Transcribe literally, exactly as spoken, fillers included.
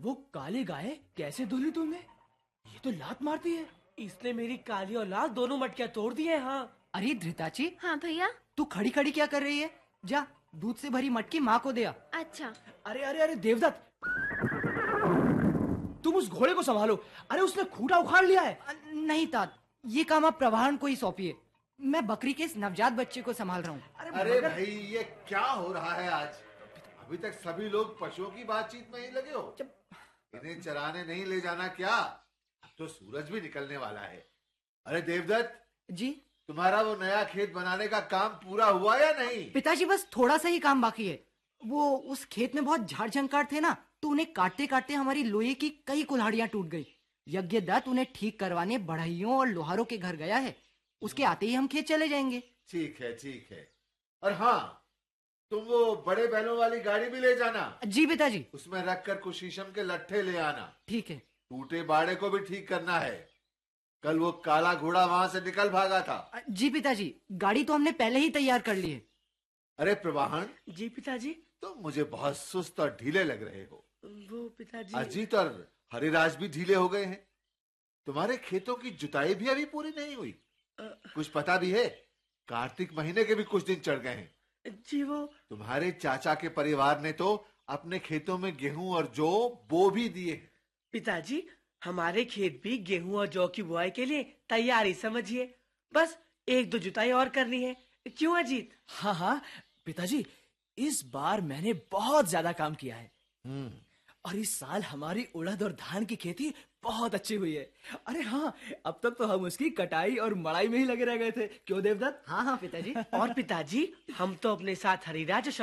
वो काली गाय कैसे धुली तुमने? ये तो लात मारती है। इसने मेरी काली और लाल दोनों मटकियां तोड़ दी है। हाँ। अरे धृताची, हाँ भैया। तू खड़ी खड़ी क्या कर रही है? जा दूध से भरी मटकी माँ को दे आ। अच्छा। अरे अरे अरे देवदत्त, तुम उस घोड़े को संभालो। अरे उसने खूंटा उखाड़ लिया है। नहीं तात, ये काम आप प्रभाहन को ही सौंपिए। मैं बकरी के इस नवजात बच्चे को संभाल रहा हूँ। अरे, अरे भाई, ये क्या हो रहा है आज? अभी तक सभी लोग पशुओं की बातचीत में ही लगे हो। इन्हें चराने नहीं ले जाना क्या? अब तो सूरज भी निकलने वाला है। अरे देवदत्त जी, तुम्हारा वो नया खेत बनाने का काम पूरा हुआ या नहीं? पिताजी बस थोड़ा सा ही काम बाकी है। वो उस खेत में बहुत झाड़ झंकार थे ना, तो उन्हें काटते काटते हमारी लोहे की कई कुल्हाड़ियां टूट गई। यज्ञदत्त उन्हें ठीक करवाने बढ़इयों और लोहारों के घर गया है। उसके आते ही हम खेत चले जाएंगे। ठीक है ठीक है। और हाँ, तुम वो बड़े बैलों वाली गाड़ी भी ले जाना। जी पिताजी। उसमें रखकर कुछ शीशम के लट्ठे ले आना। ठीक है। टूटे बाड़े को भी ठीक करना है। कल वो काला घोड़ा वहां से निकल भागा था। जी पिताजी, गाड़ी तो हमने पहले ही तैयार कर ली है। अरे प्रवाहन। जी पिताजी। तुम मुझे बहुत सुस्त और ढीले लग रहे हो। वो पिताजी, अजीत और हरिराज भी ढीले हो गए हैं। तुम्हारे खेतों की जुताई भी अभी पूरी नहीं हुई। कुछ पता भी है? कार्तिक महीने के भी कुछ दिन चढ़ गए हैं। जी वो तुम्हारे चाचा के परिवार ने तो अपने खेतों में गेहूं और जौ बो भी दिए हैं। पिताजी, हमारे खेत भी गेहूं और जौ की बुआई के लिए तैयारी समझिए। बस एक दो जुताई और करनी है। क्यों अजीत? हाँ हाँ पिताजी, इस बार मैंने बहुत ज्यादा काम किया है। और इस साल हमारी उड़द और धान की खेती बहुत अच्छी हुई है। अरे हाँ, अब तक तो हम उसकी कटाई और मड़ाई में ही लगे रह गए थे। क्यों देवदत्त? हाँ हाँ पिताजी। और पिताजी, हम तो अपने साथ हरिराज